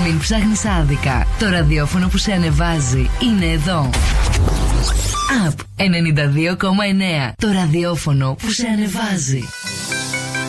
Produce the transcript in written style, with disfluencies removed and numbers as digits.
Δεν ψάχνεις άδικα. Το ραδιόφωνο που σε ανεβάζει είναι εδώ. Up 92,9. Το ραδιόφωνο που σε ανεβάζει.